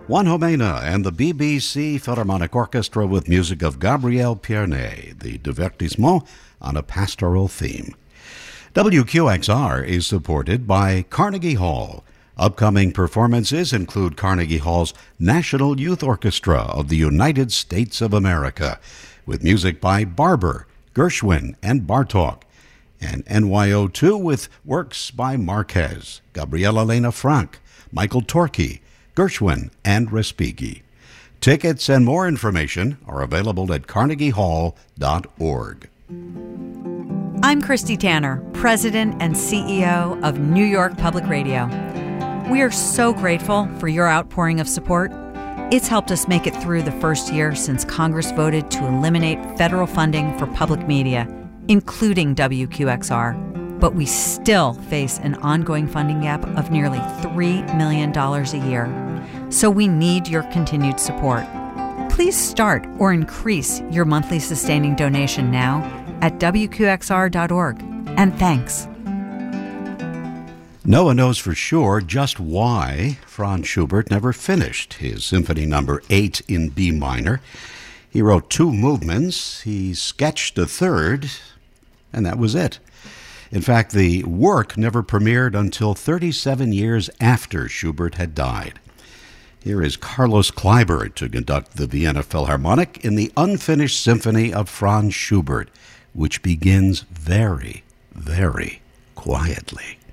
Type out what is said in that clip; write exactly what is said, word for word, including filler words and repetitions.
Juan Jomena and the B B C Philharmonic Orchestra with music of Gabriel Pierné, the divertissement on a pastoral theme. W Q X R is supported by Carnegie Hall. Upcoming performances include Carnegie Hall's National Youth Orchestra of the United States of America, with music by Barber, Gershwin, and Bartók, and N Y O two with works by Marquez, Gabriela Lena Frank, Michael Torke, Gershwin, and Respighi. Tickets and more information are available at carnegie hall dot org. I'm Christy Tanner, President and C E O of New York Public Radio. We are so grateful for your outpouring of support. It's helped us make it through the first year since Congress voted to eliminate federal funding for public media, including W Q X R. But we still face an ongoing funding gap of nearly three million dollars a year. So we need your continued support. Please start or increase your monthly sustaining donation now at W Q X R dot org. And thanks. No one knows for sure just why Franz Schubert never finished his Symphony Number eight in B minor. He wrote two movements, he sketched a third, and that was it. In fact, the work never premiered until thirty-seven years after Schubert had died. Here is Carlos Kleiber to conduct the Vienna Philharmonic in the unfinished symphony of Franz Schubert, which begins very, very quietly.